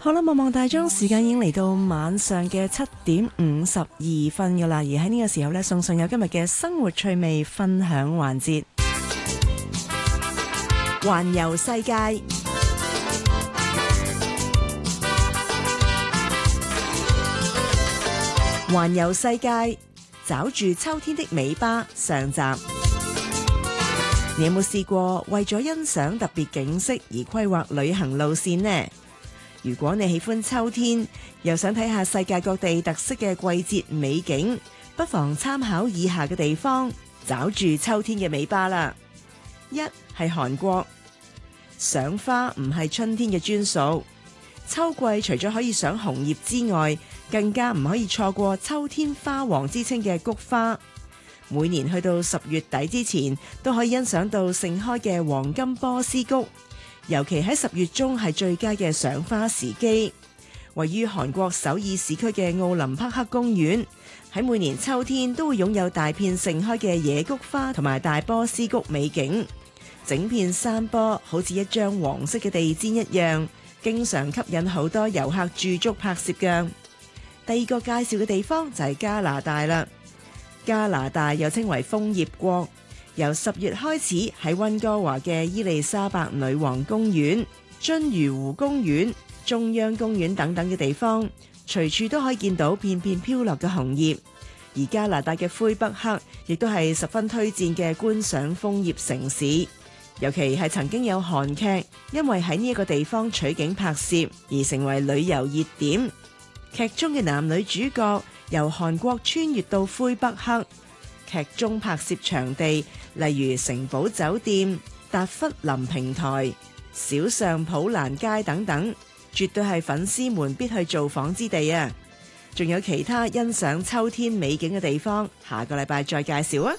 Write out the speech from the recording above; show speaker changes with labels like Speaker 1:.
Speaker 1: 好啦，望望大鐘，時間已經嚟到晚上嘅7:52㗎啦。而喺呢個時候呢，送上有今日嘅生活趣味分享環節，環遊世界。環遊世界，找住秋天的尾巴。上集，你有冇試過為咗欣賞特別景色而規劃旅行路線呢？如果你喜歡秋天，又想睇下世界各地特色嘅季節美景，不妨參考以下嘅地方，找住秋天嘅尾巴啦。一係韓國，賞花唔係春天嘅專屬，秋季除咗可以賞紅葉之外，更加唔可以錯過秋天花王之稱嘅菊花。每年去到10月底之前，都可以欣賞到盛開嘅黃金波斯菊。尤其喺10月中係最佳嘅賞花時機。位於韓國首爾市區嘅奧林匹克公園，喺每年秋天都會擁有大片盛開嘅野菊花同埋大波斯菊美景。整片山坡好似一張黃色嘅地氈一樣，經常吸引好多遊客駐足拍攝㗎。第二個介紹嘅地方就係加拿大啦。加拿大又稱為楓葉國。由10月開始喺溫哥華嘅伊麗莎白女王公園、津魚湖公園、中央公園等等嘅地方，隨處都可以見到片片飄落嘅紅葉。而加拿大嘅魁北克亦都係十分推薦嘅觀賞楓葉城市，尤其係曾經有韓劇因為喺呢一個地方取景拍攝而成為旅遊熱點。劇中嘅男女主角由韓國穿越到魁北克。劇中拍攝場地例如城堡酒店、達弗林平台、小上普蘭街等等，絕對係粉絲們必去造訪之地啊！仲有其他欣賞秋天美景嘅地方，下個禮拜再介紹啊！